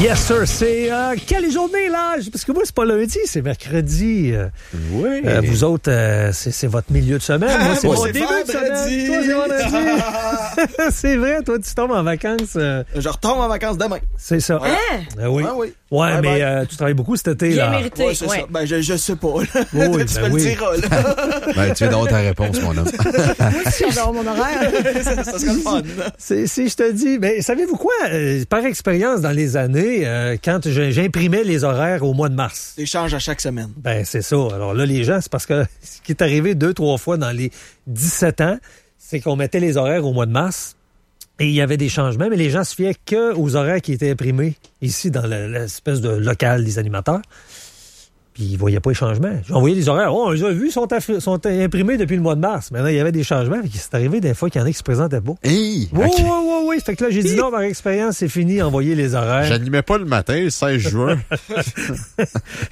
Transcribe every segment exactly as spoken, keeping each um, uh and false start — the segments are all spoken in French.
Yes, sir. C'est euh, quelle journée, là? Parce que moi, c'est pas lundi, c'est mercredi. Euh, oui. Euh, vous autres, euh, c'est, c'est votre milieu de semaine. Moi, c'est moi, mon c'est début de vendredi. semaine. Toi, c'est vendredi. C'est vrai, toi, tu tombes en vacances. Euh, Je retombe en vacances demain. c'est ça. Hein? Euh, oui. Ah oui. Ouais, Bye mais bye. euh, tu travailles beaucoup cet été, Bien là. mérité. Ouais, c'est ouais. ça. Ben, je, je sais pas. Là. Oui, oui, tu ben me le oui. diras, là. Ben, tu viens d'avoir ta réponse, mon homme. Moi aussi, j'adore mon horaire. ça, ça serait le fun. C'est, si je te dis, mais savez-vous quoi? Euh, par expérience, dans les années, euh, quand je- j'imprimais les horaires au mois de mars, Tu changes à chaque semaine. ben c'est ça. Alors là, les gens, c'est parce que ce qui est arrivé deux, trois fois dans les dix-sept ans, c'est qu'on mettait les horaires au mois de mars et il y avait des changements, mais les gens se fiaient qu'aux horaires qui étaient imprimés ici dans le- l'espèce de local des animateurs. Puis ils ne voyaient pas les changements. J'ai envoyé les horaires. Oh, on les a vus, ils sont, affi- sont imprimés depuis le mois de mars. Maintenant, il y avait des changements. Puis c'est arrivé des fois qu'il y en a qui se présentaient pas. Hey, Oui, ok. oui, oui, oui. Fait que là, j'ai dit non, par expérience, c'est fini, envoyer les horaires. J'animais pas le matin, le seize juin. Je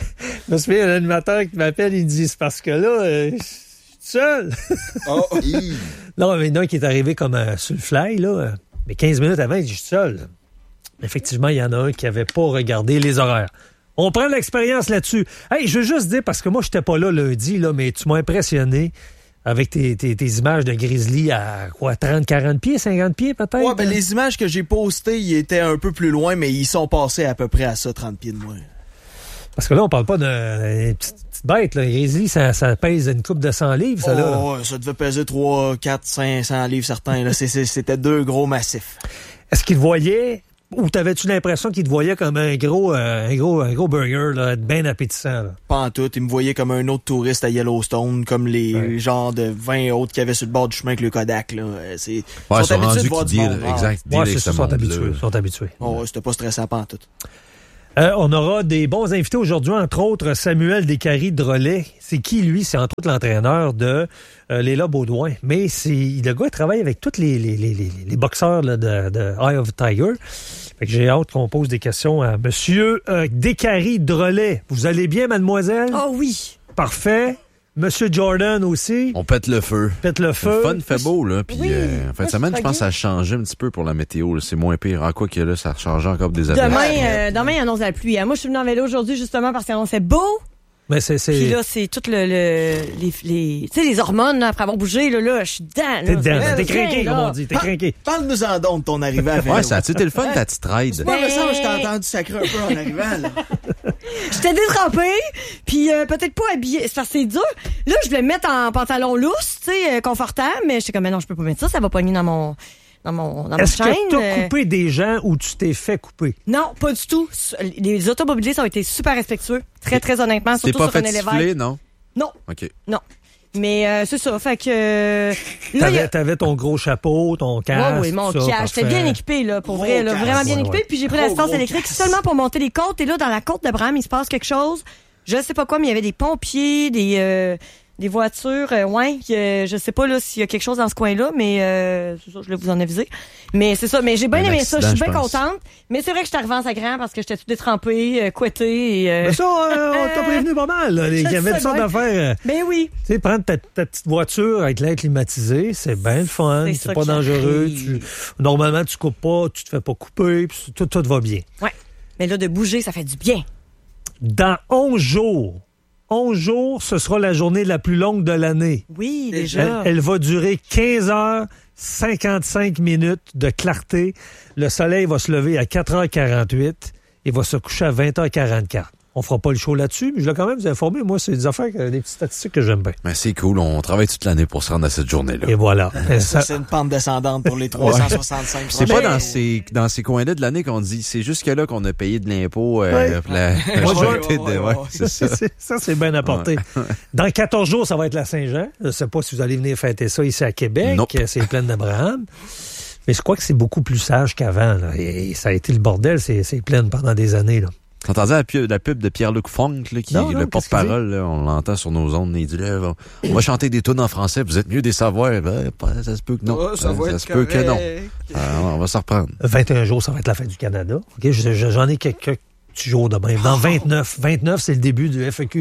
me souviens, un animateur qui m'appelle, il dit, c'est parce que là, euh, je suis seul. Oh. Hey. Non, mais il y en a un qui est arrivé comme euh, sur le fly, là. euh, Mais quinze minutes avant, il dit, je suis seul. Effectivement, il y en a un qui avait pas regardé les horaires. On prend l'expérience là-dessus. Hey, je veux juste dire, parce que moi, j'étais pas là lundi, là, mais tu m'as impressionné avec tes, tes, tes images de grizzly à quoi, trente, quarante pieds, cinquante pieds peut-être? Ouais, ben, les images que j'ai postées, ils étaient un peu plus loin, mais ils sont passés à peu près à ça, trente pieds de moins. Parce que là, on parle pas d'une petite, petite bête, là. Grizzly, ça, ça pèse une coupe de cent livres, ça, là. Oh, ouais, ça devait peser trois, quatre, cinq cents livres certains. Là. C'est, c'est, c'était deux gros massifs. Est-ce qu'il te voyait, ou t'avais-tu l'impression qu'il te voyait comme un gros, euh, un gros, un gros burger, là, bien appétissant, là? Pas en tout. Ils me voyaient comme un autre touriste à Yellowstone, comme les Ouais. genres de vingt autres qu'il y avait sur le bord du chemin avec le Kodak. Là. Euh, C'est, Ouais, ils ils sont sont habitués rendus de voir qui du deal, monde. Ah. exact, deal Ouais, avec c'est ce ça, sont monde-là. habitués, sont habitués. Oh, ouais, c'était pas stressant pas en tout. Euh, on aura des bons invités aujourd'hui, entre autres Samuel Descaries de Relais. C'est qui, lui? C'est entre autres l'entraîneur de euh, Léla Baudouin. Mais c'est le gars, il travaille avec tous les, les, les, les, les boxeurs là, de, de Eye of the Tiger. Fait que j'ai hâte qu'on pose des questions à Monsieur euh, Descaries de Relais. Vous allez bien, mademoiselle? Oh oui. Parfait. Monsieur Jordan aussi. On pète le feu. Pète le Le feu. fun fait beau, là. Puis, Oui. euh, en fin de Moi, semaine, je je pense que ça a changé un petit peu pour la météo. Là. C'est moins pire. En quoi que là, ça a changé encore des années. Demain, euh, demain, il annonce la pluie. Hein. Moi, je suis venue en vélo aujourd'hui justement parce qu'il annonçait beau. Mais c'est... c'est... Puis là, c'est tout le... le les, les, tu sais, les hormones, là, après avoir bougé, là, là je suis dedans. T'es là. dedans, Ça t'es fait craqué, bien, comme là. on dit. T'es craqué. Parle-nous en don de ton arrivée à vélo. Ouais, ça a-tu été le fun, ta petite ride? Moi, me semble que je t'ai entendu sacrer un peu en arrivant. Là. J'étais détrempée, puis euh, peut-être pas habillée. C'est parce que c'est dur. Là, je voulais me mettre en pantalon lousse, tu sais, euh, confortable, mais j'étais comme, mais non, je peux pas mettre ça, ça va pogner dans mon... Dans mon, dans Est-ce ma chaîne. que t'as euh, coupé des gens ou tu t'es fait couper? Non, pas du tout. Les automobilistes ont été super respectueux. Très, très honnêtement, T'es surtout pas sur fait René siffler, Lévesque. non? Non, OK. non. Mais euh, c'est ça, fait que... euh, là, il y T'avais, a- t'avais ton gros chapeau, ton casque. Ouais, oui, mon tout ça, casque. J'étais parfait. bien équipé, là, pour Gros vrai, là, casque, vraiment bien ouais, équipé. ouais. Puis j'ai pris Gros, l'assistance gros électrique casque. seulement pour monter les côtes. Et là, dans la côte de Bram, il se passe quelque chose. Je sais pas quoi, mais il y avait des pompiers, des... euh, des voitures, euh, ouais, que, je sais pas là s'il y a quelque chose dans ce coin-là, mais euh, c'est ça, je voulais vous en aviser. Mais c'est ça, mais j'ai bien Un aimé ça, je accident, suis bien je pense. contente. Mais c'est vrai que j'étais arrivée en sacrant parce que j'étais tout détrempée, euh, couettée et... euh, Mais ça, euh, on t'a Euh, prévenu pas mal. là. Il y je avait sais une sorte bien. d'affaire. euh, Ben oui. Tu sais, prendre ta, ta petite voiture avec l'air climatisé, c'est bien le fun. C'est C'est ça pas qui dangereux. arrive. Tu, normalement, tu coupes pas, tu te fais pas couper, puis tout, tout va bien. Ouais. Mais là, de bouger, ça fait du bien. Dans onze jours, onze jours, ce sera la journée la plus longue de l'année. Oui, Elle, déjà. elle va durer quinze heures cinquante-cinq minutes de clarté. Le soleil va se lever à quatre heures quarante-huit et va se coucher à vingt heures quarante-quatre. On fera pas le show là-dessus, mais je voulais quand même vous informer. Moi, c'est des affaires, que- des petites statistiques que j'aime bien. Mais c'est cool. On travaille toute l'année pour se rendre à cette journée-là. Et voilà. Et ça- C'est une pente descendante pour les trois cent soixante-cinq. C'est prochains. pas dans ces, dans ces coins-là de l'année qu'on dit. C'est jusque-là qu'on a payé de l'impôt. Euh, Ouais. la, la Moi, je- majorité de- ouais, ouais, ouais, ouais. c'est ça. C'est- ça, c'est bien apporté. Dans quatorze jours, ça va être la Saint-Jean. Je ne sais pas si vous allez venir fêter ça ici à Québec. Nope. C'est Plaine d'Abraham. Mais je crois que c'est beaucoup plus sage qu'avant. là. Et ça a été le bordel, c'est c'est Plaine pendant des années. Là. T'entendais la, pu- la pub de Pierre-Luc Funk, là, qui Non, est non, le qu'est-ce porte-parole, là, on l'entend sur nos ondes, il dit là, on- on va chanter des tunes en français, vous êtes mieux des savoirs. Ben, pas- ça se peut que non. Oh, ça Euh, va être se peut que non. correct. Alors, on va s'en reprendre. vingt et un jours, ça va être la fête du Canada. Ok, je- je- J'en ai quelques petits jours de même. Dans vingt-neuf, vingt-neuf, c'est le début du F A Q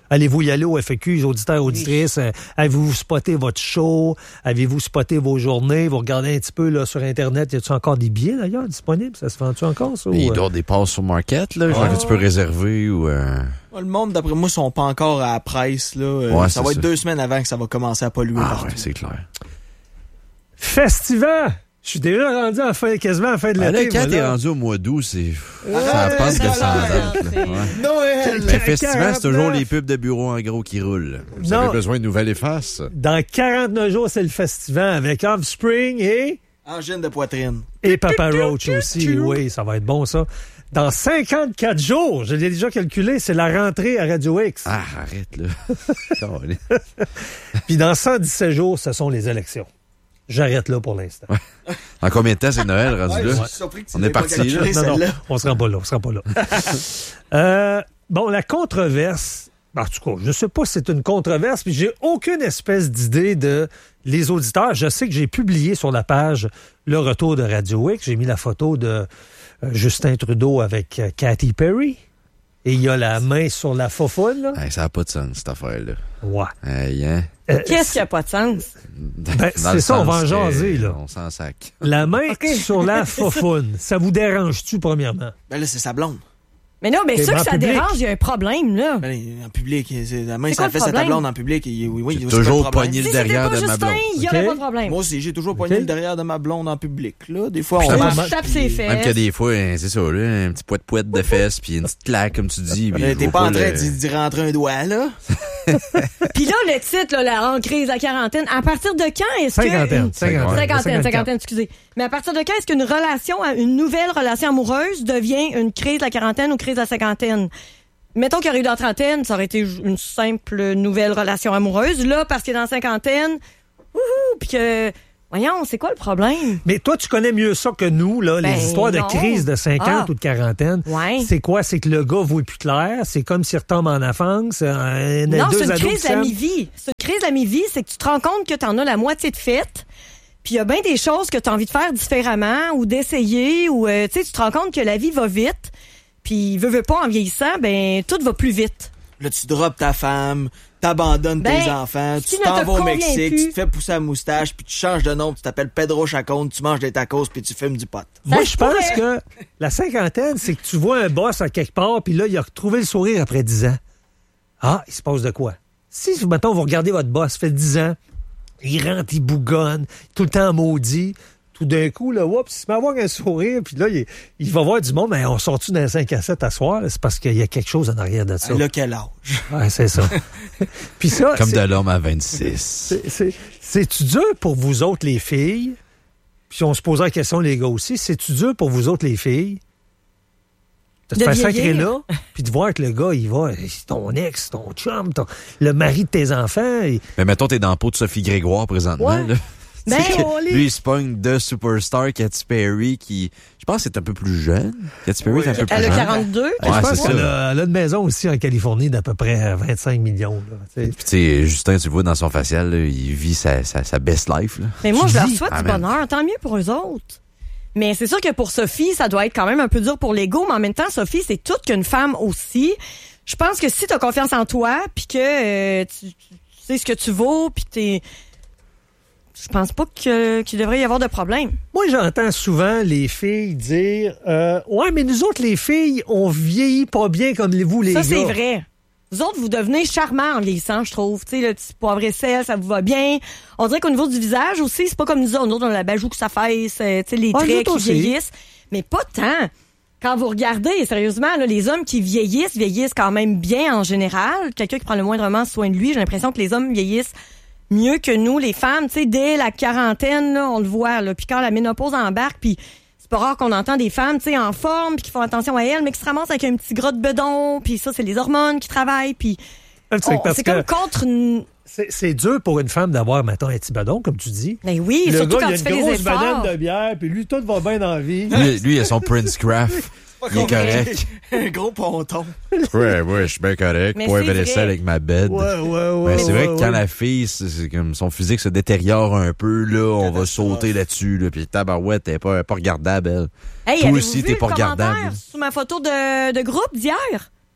Allez-vous y aller au F A Q, les auditeurs, auditrices? Oui. Euh, avez-vous spoté votre show? Avez-vous spoté vos journées? Vous regardez un petit peu là, sur Internet. Y a-t-il encore des billets, d'ailleurs, disponibles? Ça se vend-tu encore, ça? Il ou, doit euh... avoir des passes sur Market, là, genre ah. que tu peux réserver ou... Euh... Le monde, d'après moi, sont pas encore à la presse. Là. Ouais, ça va ça. être deux semaines avant que ça va commencer à polluer ah, partout. Ouais, c'est clair. Festival! Je suis déjà rendu à fin, quasiment à la fin de ah, l'été. Là, quand voilà. t'es rendu au mois d'août, c'est... Ah, ça a pas de descendante. ouais. Noël! Le festival, c'est toujours les pubs de bureau en gros qui roulent. Vous non. avez besoin de nouvelles effaces? Dans quarante-neuf jours, c'est le festival avec Offspring et... Angine de poitrine. Et Papa Roach aussi. Oui, ça va être bon, ça. Dans cinquante-quatre jours, je l'ai déjà calculé, c'est la rentrée à Radio X. Ah, arrête, là. Puis dans cent dix-sept jours, ce sont les élections. J'arrête là pour l'instant. Ouais. En combien de temps c'est Noël, rendu ouais, là? Je suis surpris que tu on est parti là. Non, non, on sera pas là, on sera pas là. euh, bon, la controverse, en tout cas, je sais pas si c'est une controverse, puis j'ai aucune espèce d'idée de les auditeurs. Je sais que j'ai publié sur la page Le Retour de Radio X, j'ai mis la photo de euh, Justin Trudeau avec euh, Katy Perry. Et il y a la main sur la fofoune, là. Hey, ça n'a pas de sens, cette affaire-là. Ouais. Hey, hein? Euh, Qu'est-ce qui n'a pas de sens? Ben, c'est ça, on va en jaser, là. On s'en sac. La main okay. sur la fofoune, ça vous dérange-tu, premièrement? Ben là, c'est sa blonde. Mais non, mais ça que ça public. dérange, il y a un problème, là. Ben, en public, c'est, la main, c'est ça fait sa blonde en public. Et, oui, oui, j'ai toujours pogné le si derrière de Justin, ma blonde. Il n'y aurait okay. pas de problème. Moi aussi, j'ai toujours okay. pogné le derrière de ma blonde en public. Là. Des fois, puis on marche. marche. Tape ses fesses. Même que des fois, c'est ça, là, un petit poète-poète de fesses, puis une petite claque, comme tu dis. Euh, t'es pas en train le... d'y rentrer un doigt, là? Puis là, le titre, là, la en crise à quarantaine, à partir de quand est-ce cinquantaine, que... Cinquantaine. Cinquantaine, cinquantaine, excusez. Mais à partir de quand est-ce qu'une relation, une nouvelle relation amoureuse devient une crise à la quarantaine ou crise à la cinquantaine? Mettons qu'il y aurait eu dans la trentaine, ça aurait été une simple nouvelle relation amoureuse. Là, parce qu'il est dans la cinquantaine, wouhou, puis que... Voyons, c'est quoi le problème? Mais toi, tu connais mieux ça que nous, là, ben, les histoires non. de crise de cinquante ah. ou de quarantaine. Ouais. C'est quoi? C'est que le gars voit plus clair, c'est comme s'il retombe en enfance. Euh, non, deux c'est une ados crise à mi-vie. C'est une crise à mi-vie, c'est que tu te rends compte que t'en as la moitié de faite, puis il y a bien des choses que tu as envie de faire différemment ou d'essayer, ou euh, tu sais, tu te rends compte que la vie va vite, puis veux, veux pas, en vieillissant, ben tout va plus vite. Là, tu droppes ta femme, t'abandonnes ben, tes enfants, tu te t'en vas au Mexique, plus. tu te fais pousser la moustache, puis tu changes de nom, tu t'appelles Pedro Chacon, tu manges des tacos, puis tu fumes du pot. Moi, je pense que la cinquantaine, c'est que tu vois un boss à quelque part, puis là, il a retrouvé le sourire après dix ans. Ah, il se passe de quoi? Si, mettons, vous regardez votre boss, fait dix ans, il rentre, il bougonne, tout le temps maudit. Tout d'un coup, là, oups, il se met à avoir un sourire, puis là, il, il va voir du monde, mais on sort-tu d'un cinq à sept à soir? C'est parce qu'il y a quelque chose en arrière de ça. Là, quel âge? Ouais, c'est ça. Puis ça, comme c'est, de l'homme à vingt-six. C'est, c'est, c'est-tu dur pour vous autres, les filles? Puis on se pose la question, les gars aussi, c'est-tu dur pour vous autres, les filles? De te faire sacrer là, puis de voir que le gars, il va, c'est ton ex, ton chum, ton, le mari de tes enfants. Et... Mais mettons, t'es dans le pot de Sophie Grégoire présentement, ouais. là. Ben, lui, il se pogne de superstar Katy Perry qui, je pense, est un peu plus jeune. Katy Perry, oui, c'est un peu plus elle jeune. Elle a quarante-deux. Ouais, je pense qu'elle a, elle a une maison aussi en Californie d'à peu près vingt-cinq millions. Là, puis tu sais, Justin, tu le vois dans son facial, là, il vit sa, sa, sa best life. Là. Mais moi, tu je leur vis? souhaite ah, du bonheur. Tant mieux pour eux autres. Mais c'est sûr que pour Sophie, ça doit être quand même un peu dur pour l'ego. Mais en même temps, Sophie, c'est toute qu'une femme aussi. Je pense que si tu as confiance en toi, puis que euh, tu, tu sais ce que tu vaux, puis que t'es... Je pense pas que, qu'il devrait y avoir de problème. Moi, j'entends souvent les filles dire euh, « Ouais, mais nous autres, les filles, on vieillit pas bien comme vous, les ça, gars. » Ça, c'est vrai. Vous autres, vous devenez charmants en vieillissant, je trouve. Tu sais, le petit poivre et sel, ça vous va bien. On dirait qu'au niveau du visage aussi, c'est pas comme nous autres. Nous autres, on a la bajoue que ça fasse, tu sais, les ah, traits qui aussi. vieillissent. Mais pas tant. Quand vous regardez, sérieusement, là, les hommes qui vieillissent, vieillissent quand même bien en général. Quelqu'un qui prend le moindrement soin de lui, j'ai l'impression que les hommes vieillissent mieux que nous, les femmes, tu sais, dès la quarantaine, là, on le voit, là. Puis quand la ménopause embarque, puis c'est pas rare qu'on entend des femmes, tu sais, en forme, puis qui font attention à elles, mais qui se ramassent avec un petit gras de bedon, puis ça, c'est les hormones qui travaillent, puis on, c'est comme contre... Une... C'est, c'est dur pour une femme d'avoir, mettons, un petit bedon, comme tu dis. Ben oui, le surtout gars, quand il tu fais a une des grosse efforts. banane de bière, puis lui, tout va bien dans la vie. Lui, lui il a son Prince Craft. Il est correct. Un gros ponton. Ouais, ouais, je suis bien correct. Mais Poivre c'est et vrai. sel avec ma bed. Ouais, ouais, ouais. Mais c'est ouais, vrai que ouais. quand la fille, c'est, c'est comme son physique se détériore un peu, là, on va sauter là-dessus, là. Puis tabarouette, elle est pas, pas regardable, elle. Hey, Toi avez-vous aussi, vu t'es le pas regardable. commentaire sous ma photo de, de groupe d'hier?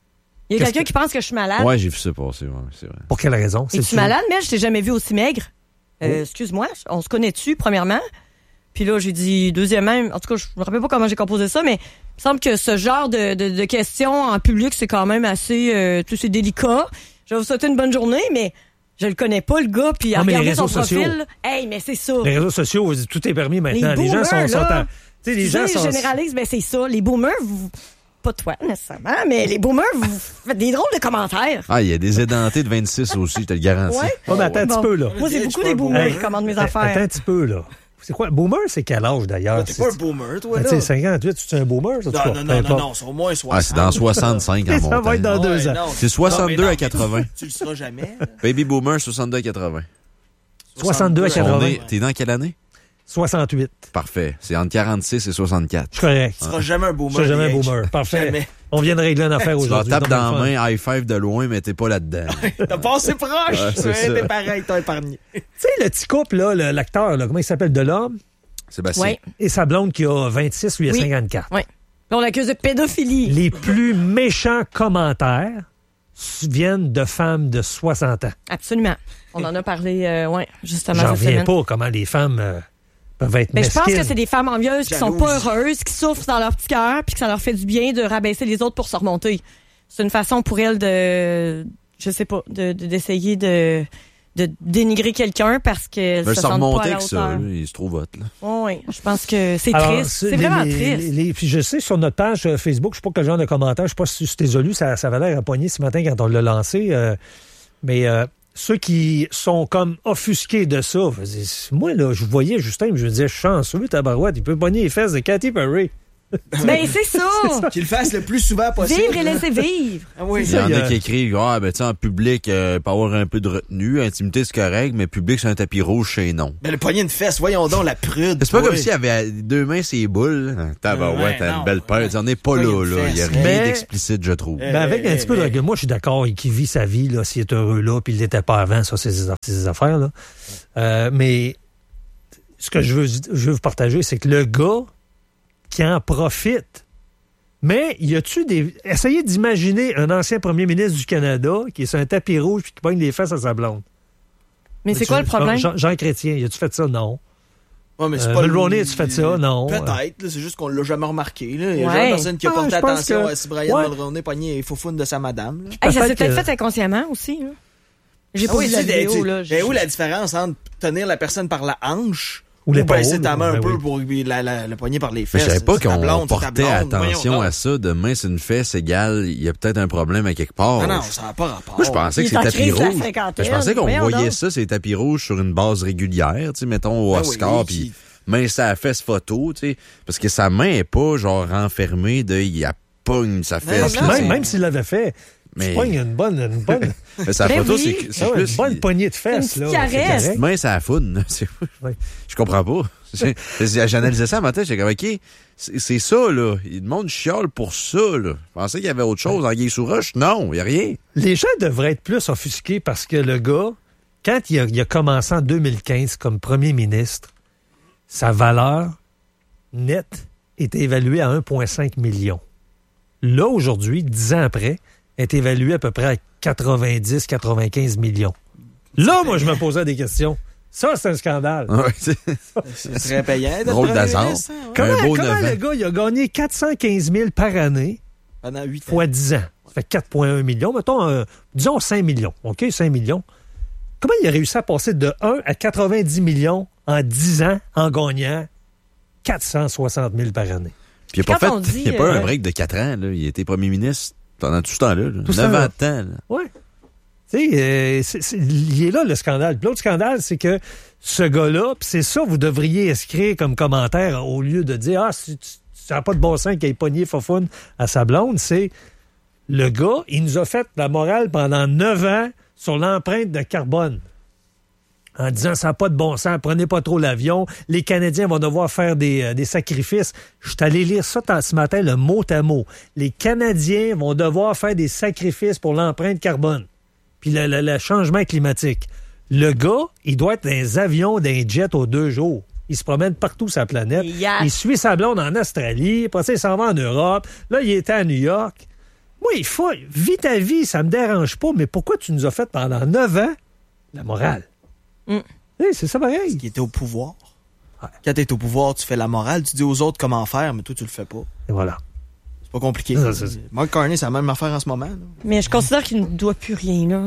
Il y a Qu'est-ce quelqu'un que- qui pense que je suis malade. Ouais, j'ai vu ça passer, ouais, c'est vrai. Pour quelle raison? Es-tu C'est-tu- malade, mais je t'ai jamais vu aussi maigre. Euh, Oh. Excuse-moi, on se connaît-tu, premièrement? Puis là, j'ai dit, deuxièmement, en tout cas, je me rappelle pas comment j'ai composé ça, mais il me semble que ce genre de, de, de questions en public, c'est quand même assez euh, tout c'est délicat. Je vais vous souhaiter une bonne journée, mais je le connais pas, le gars, puis à Ah, mais les regarder son réseaux sociaux. profil. Hey, mais c'est ça. Les réseaux sociaux, tout est permis maintenant. Les, gens boomers, sont, sont là, en- Tu sais, les gens je sont. généralise, ben c'est ça. Les boomers, vous... Pas toi, nécessairement, mais les boomers, vous faites des drôles de commentaires. Ah, il y a des édentés de vingt-six aussi, je te le garantis. Ouais. Oh, mais attends un Bon. petit peu, là. Moi, c'est Je beaucoup suis pas des un boomers boomer. qui commandent mes Attends affaires. un petit peu, là. C'est quoi? Boomer, c'est quel âge, d'ailleurs? T'es pas un boomer, toi, Ben, là. tu sais, cinquante-huit, tu es un boomer, ça, tu Non, vois? non, Peu non, non, importe. non, c'est au moins soixante. Ah, c'est dans soixante-cinq en Ça va montagne. être dans deux Ouais, ans. non. C'est soixante-deux Non, mais à non, quatre-vingts. mais Tu, tu le seras jamais. là. Baby boomer, soixante-deux à quatre-vingts. soixante-deux à On quatre-vingts. est- T'es dans quelle année? soixante-huit. Parfait. C'est entre quarante-six et soixante-quatre. Je suis correct. Tu seras jamais un Je boomer. suis jamais un H. boomer. Parfait. Jamais. On vient de régler une affaire Tu vas aujourd'hui. taper donc dans la le fun. main, high five de loin, mais t'es pas là-dedans. T'as passé proche. Ouais, c'est Ouais, ça. t'es pareil, t'as épargné. Tu sais, le petit couple, là, le- l'acteur, là, comment il s'appelle, Delorme, Sébastien. Oui. et sa blonde qui a vingt-six, lui a Oui. cinquante-quatre. Oui. Là, on l'accuse de pédophilie. Les plus méchants commentaires viennent de femmes de soixante ans. Absolument. On en a parlé, euh, ouais, justement J'en cette reviens semaine. pas comment les femmes euh, peuvent être Mais je pense mesquines. que c'est des femmes envieuses qui sont pas Jalouses. heureuses, qui souffrent dans leur petit cœur, puis que ça leur fait du bien de rabaisser les autres pour se remonter. C'est une façon pour elles de, je sais pas, de, de- d'essayer de, de dénigrer quelqu'un parce qu'elles Ils veulent se se sentent pas à remonter la avec ça. hauteur. là. Ils se trouvent hot, là. Oui, je pense que c'est Alors, triste. C'est les- vraiment les- triste. les- les- puis je sais, sur notre page euh, Facebook, je sais pas quel genre de commentaire, je sais pas si tu t'es lu, ça, ça avait l'air à poigner ce matin quand on l'a lancé. euh, mais euh, ceux qui sont comme offusqués de ça, je dis, moi, là, je voyais Justin, je me disais, chanceux, tabarouette, il peut pogner les fesses de Katy Perry. Ben, c'est ça! Qu'il le fasse le plus souvent possible. Vivre et laisser vivre. Ah oui. Il y en il y a a- qui écrivent, ah, ben, tu sais, en public, euh, peut avoir un peu de retenue. Intimité, c'est correct, mais public, c'est un tapis rouge, c'est non. Ben, le poignet de fesse, voyons donc la prude. C'est pas toi. comme s'il y avait deux mains ses boules. Tabarouette, Ouais, t'as non, une belle paire. ouais. On n'est pas Poignée là, de là. Il y a fesses. rien Mais- d'explicite, je trouve. Euh, Ben, avec un eh, petit peu de eh, recul, moi, je suis d'accord, qu'il vit sa vie, là, s'il est heureux là, puis il l'était pas avant, ça, c'est ses, c'est ses affaires, là. Euh, mais ce que je veux, je veux vous partager, c'est que le gars qui en profite, mais y a-tu des. Essayez d'imaginer un ancien premier ministre du Canada qui est sur un tapis rouge puis qui pogne les fesses à sa blonde. Mais c'est quoi le problème? Jean, Jean Chrétien, y a-tu fait ça? Non. Ouais, mais c'est Euh, pas Mulroney, le- as-tu fait ça? Non. Peut-être, là, c'est juste qu'on l'a jamais remarqué. Là. Il y a Ouais. jamais personne qui a Ah, porté je pense attention que- à si Brian ouais. Mulroney pognait les faufounes de sa madame. là. Hey, ça s'est Peut-être peut-être que- fait inconsciemment aussi. Là. J'ai Ah pas oui, vu tu la sais, vidéo. tu- Là. ben, J'ai- où la différence entre tenir la personne par la hanche Ou ou l'épaule, baisser ta main un ben peu oui. pour la, la, le poignet par les Mais fesses? je savais pas C'est ta qu'on blonde, c'est ta portait blonde, attention voyons à donc. ça. Demain, c'est une fesse égale. Il y a peut-être un problème à quelque part. Non, non, ça n'a pas rapport. Moi, je pensais Il que est en c'est tapis crise de la rouge. cinquantaine. Je pensais qu'on Voyons voyait donc. ça, c'est tapis rouge sur une base régulière, tu sais, mettons au Ben oui, Oscar, oui, puis qui- main sa fesse photo, tu sais, parce que sa main est pas genre renfermée de, il y a pogne sa fesse. non, là, Même, c'est- même s'il l'avait fait, Mais- tu pognes une bonne. Une bonne, mais sa Ben photo, oui. c'est c'est ah ouais, plus. une bonne il- poignée de fesses. C'est une là. petite C'est caresse. correct. main, ça foune. C'est- Ouais. Je comprends pas. C'est- c'est- J'analysais ça un matin, j'étais comme, OK, c'est c'est ça, là. Le monde chiale pour ça, là. Je pensais qu'il y avait autre chose. En Guy sous roche, non, il n'y a rien. Les gens devraient être plus offusqués parce que le gars, quand il a, il a commencé en deux mille quinze comme premier ministre, sa valeur nette est évaluée à un virgule cinq million. Là, aujourd'hui, dix ans après, est évaluée à peu près à quatre-vingt-dix à quatre-vingt-quinze millions. Là, moi, je me posais des questions. Ça, c'est un scandale. Ouais, c'est- Ce serait payant. d'être Drôle premier d'hasard. ministre, hein, ouais. Comment, beau comment neuf le ans. gars, il a gagné quatre cent quinze mille par année Pendant huit ans. fois dix ans? Ça fait quatre virgule un millions. Mettons, euh, disons cinq millions. OK, cinq millions. Comment il a réussi à passer de un à quatre-vingt-dix millions en dix ans en gagnant quatre cent soixante mille par année? Puis il n'y a pas Quand on fait, dit, il y a pas euh, un break de quatre ans, là. Il a été premier ministre pendant tout ce temps-là, là. Tout ce neuf temps-là. ans de temps, là. Oui. Tu sais, euh, c'est- c'est- il est là le scandale. Puis l'autre scandale, c'est que ce gars-là, puis c'est ça, vous devriez inscrire comme commentaire au lieu de dire, ah, si tu- ça n'a pas de bon sens qu'il ait pogné Fofoun à sa blonde, c'est le gars, il nous a fait la morale pendant neuf ans sur l'empreinte de carbone. En disant, ça n'a pas de bon sens, prenez pas trop l'avion, les Canadiens vont devoir faire des, euh, des sacrifices. Je suis allé lire ça tant- ce matin, le mot à mot. Les Canadiens vont devoir faire des sacrifices pour l'empreinte carbone. Puis le, le- le changement climatique. Le gars, il doit être dans les avions, dans les jets aux deux jours. Il se promène partout sur la planète. Yes. Il suit sa blonde en Australie. Après ça, il s'en va en Europe. Là, il était à New York. Moi, il faut. Vis ta vie, ça me dérange pas, mais pourquoi tu nous as fait pendant neuf ans la morale? Mm. Hey, c'est ça pareil. Qui était au pouvoir. Ouais. Quand t'es au pouvoir, tu fais la morale, tu dis aux autres comment faire, mais toi, tu le fais pas. Et voilà. C'est pas compliqué. Non, c'est ça. Mark Carney, c'est la même affaire en ce moment. Là. Mais je considère qu'il ne doit plus rien, là.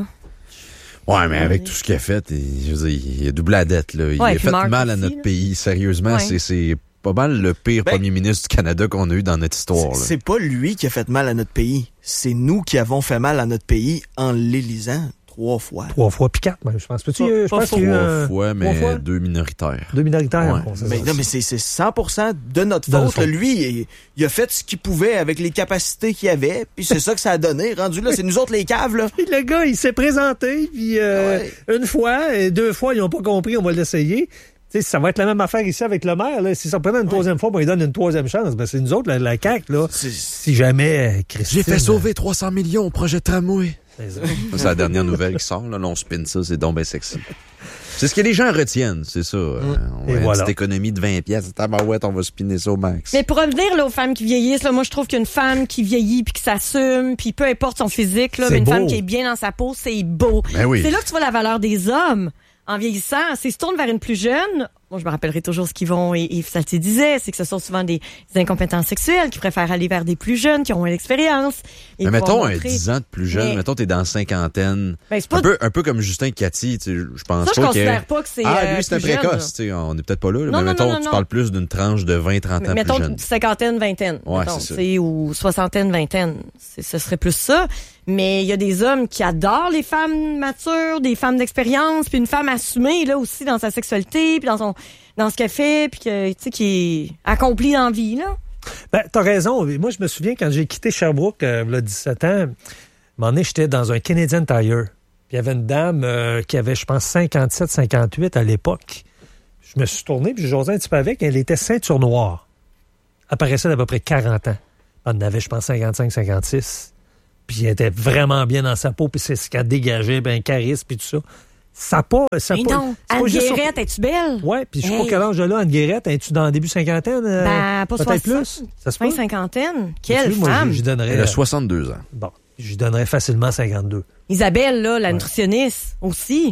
Ouais, mais avec tout ce qu'il a fait, il, je veux dire, il a doublé la dette. Là. Il Ouais, a puis fait Mark mal à aussi, notre là. pays. Sérieusement, Ouais. c'est, c'est pas mal le pire Ben, premier ministre du Canada qu'on a eu dans notre histoire. C'est, là. c'est pas lui qui a fait mal à notre pays. C'est nous qui avons fait mal à notre pays en l'élisant trois fois. Trois fois, puis quatre, même, je pense. Peux-tu, Pas- je pas pense qu'il y a eu Trois un- fois, mais trois fois? deux minoritaires. Deux minoritaires. Ouais. bon, c'est Mais ça. non, mais c'est, c'est cent pour cent de notre De notre faute. là. faute. Lui, il, il a fait ce qu'il pouvait avec les capacités qu'il avait, puis c'est ça que ça a donné. Rendu là, c'est nous autres les caves, là. Puis le gars, il s'est présenté, puis euh, Ouais. une fois, et deux fois, ils n'ont pas compris, on va l'essayer. Tu sais, ça va être la même affaire ici avec le maire. Là. Si ça prenait une troisième fois, on lui donne une troisième chance. Ben, c'est nous autres, la, la C A Q, là. C'est- Si jamais, euh, Christine... J'ai fait sauver trois cents millions au projet tramway. C'est ça. Ça, c'est la dernière nouvelle qui sort. Là, Là, on spin ça, c'est donc ben sexy. C'est ce que les gens retiennent, c'est ça. Euh, on Et va voilà. une petite économie de vingt piastres. Tabarouette, on va spinner ça au max. Mais pour revenir là, aux femmes qui vieillissent, là, moi je trouve qu'une femme qui vieillit puis qui s'assume, puis peu importe son physique, là, C'est mais une beau. femme qui est bien dans sa peau, c'est beau. Ben oui. C'est là que tu vois la valeur des hommes en vieillissant. S'ils se tournent vers une plus jeune, moi je me rappellerai toujours ce qu'ils vont, et Yves Saltier disait, c'est que ce sont souvent des, des incompétents sexuels qui préfèrent aller vers des plus jeunes, qui ont moins d'expérience. et Mais pouvoir mettons un montrer- dix ans de plus jeune, Mais- mettons t'es dans la cinquantaine. Ben, c'est pas- un, peu, un peu comme Justin Cathy, tu sais, je pense Ça, je pas considère que... pas que c'est, Ah, euh, lui, c'est un plus jeune, précoce, tu sais, on est peut-être pas là, là, Non, mais non, mettons, non, non, tu non. parles plus d'une tranche de vingt trente ans mettons plus jeune. cinquantaine, vingtaine, Ouais, mettons, c'est ça. tu sais, ou soixantaine, vingtaine. C'est- Ce serait plus ça. Mais il y a des hommes qui adorent les femmes matures, des femmes d'expérience, puis une femme assumée là aussi dans sa sexualité, puis dans son dans ce qu'elle fait, puis que tu sais qui est accomplie dans la vie là. Ben, t'as raison. Moi, je me souviens quand j'ai quitté Sherbrooke, euh, il y a dix-sept ans, à un moment donné, j'étais dans un Canadian Tire. Puis il y avait une dame euh, qui avait, je pense, cinquante-sept, cinquante-huit à l'époque. Je me suis tourné, puis j'ai jasé un petit peu avec. Elle était ceinture noire. Elle paraissait d'à peu près quarante ans. Elle en avait, je pense, cinquante-cinq, cinquante-six. Puis elle était vraiment bien dans sa peau, puis c'est ce qu'elle dégageait, ben, un charisme, puis tout ça. Ça a pas... Ça a Mais pas non, c'est pas Anne juste sur- Guérette, es-tu belle? Ouais, puis je sais Hey. pas quel âge elle a, Anne Guérette. Es-tu dans le début cinquantaine? euh, Ben, pas peut-être soixante. plus? Ça se Fin peut? cinquantaine. Quelle Tu vois, moi, femme! je- je donnerais, Elle a euh, soixante-deux ans. Bon, je lui donnerais facilement cinquante-deux. Isabelle, là, la nutritionniste, aussi.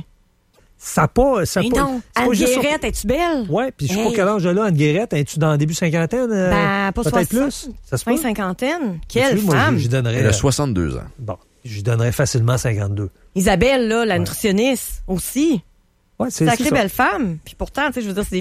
Ça a pas... Ça a Mais pas non, c'est pas Anne juste sur- Guérette, es-tu belle? Ouais, puis je sais Hey. pas quel âge elle a, Anne Guérette. Es-tu dans le début cinquantaine? euh, Ben, pas peut-être soixante. plus? Ça se Fin peut? cinquantaine. Tu Quelle vois, moi, femme! je lui donnerais... Elle a euh, soixante-deux ans. Bon, je lui donnerais facilement cinquante-deux. Isabelle, là, la nutritionniste, aussi. Ouais, c'est c'est Sacrée ça. belle femme. Puis pourtant, tu sais, je veux dire, c'est des